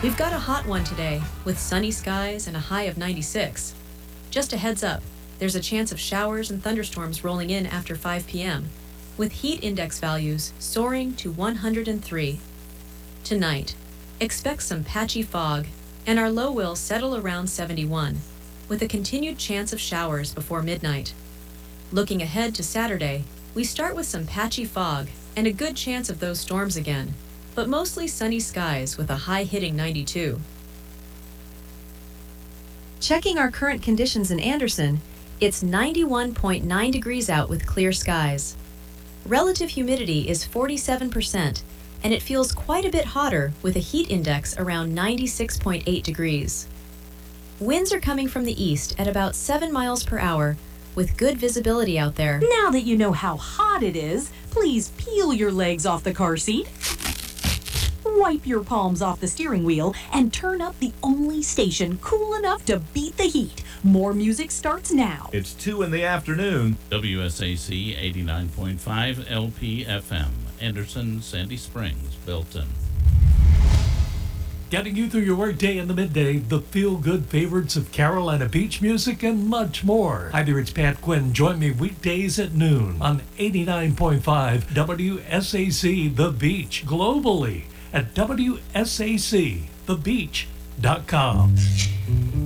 We've got a hot one today, with sunny skies and a high of 96. Just a heads up, there's a chance of showers and thunderstorms rolling in after 5 p.m., with heat index values soaring to 103. Tonight, expect some patchy fog, and our low will settle around 71, with a continued chance of showers before midnight. Looking ahead to Saturday, we start with some patchy fog and a good chance of those storms again, but mostly sunny skies with a high hitting 92. Checking our current conditions in Anderson, it's 91.9 degrees out with clear skies. Relative humidity is 47%, and it feels quite a bit hotter with a heat index around 96.8 degrees. Winds are coming from the east at about 7 miles per hour, with good visibility out there. Now that you know how hot it is, please peel your legs off the car seat, wipe your palms off the steering wheel, and turn up the only station cool enough to beat the heat. More music starts now. It's 2 in the afternoon. WSAC 89.5 LPFM, Anderson, Sandy Springs, Belton. Getting you through your workday in the midday, the feel-good favorites of Carolina beach music, and much more. Hi there, it's Pat Quinn. Join me weekdays at noon on 89.5 WSAC The Beach, globally at WSACThebeach.com.